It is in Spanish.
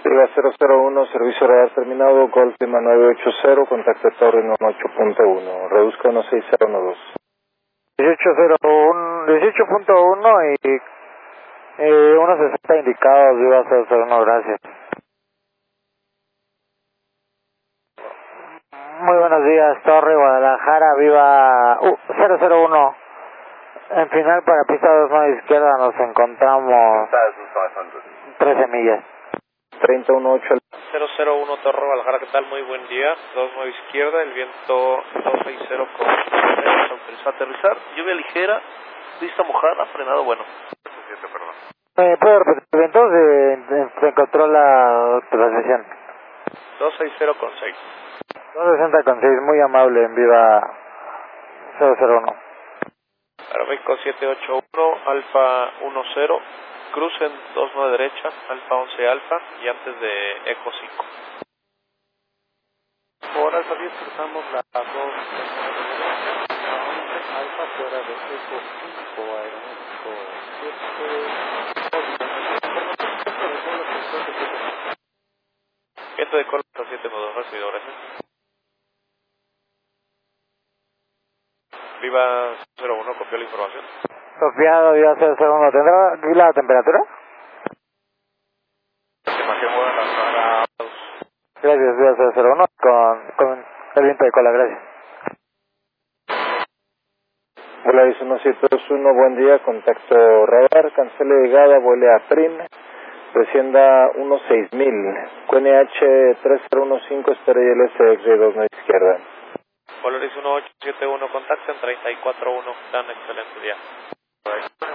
Viva 001, servicio radar terminado, Golf Lima 980, contacto Torre 18.1, reduzca 16012. 18.1 y 160 indicados, Viva 001, gracias. Muy buenos días, Torre Guadalajara, Viva 001. En final para pista 2 izquierda nos encontramos 13 millas. 318. 001 Torre Guadalajara, ¿qué tal? Muy buen día. 29 izquierda, el viento 260 con autorizado a aterrizar. Lluvia ligera, pista mojada, frenado bueno. 7, perdón. ¿Puedo repetir el viento? Se encontró la transmisión. 260 con 6. 260 con 6, muy amable, en Viva 001. Aeroméxico 781, Alfa 10, crucen 29 derecha, Alfa 11 Alfa y antes de Eco 5. Por Alfa 10 cruzamos la 2 Alfa fuera de Eco 5, Aeroméxico 7. Viento de cola 7 nudos, recibido, gracias. Viva 01, copió la información. Copiado, Viva 001. ¿Tendrá aquí la temperatura? Estimación buena, la 2. Gracias, Viva 001, con el viento de cola, gracias. Volaris 1721, buen día, contacto radar, cancele llegada, vuele a PRIM, descienda 16000, QNH 3015, espera ILS de 29 izquierda. Volaris 1871, contacto en 34.1, tan excelente día.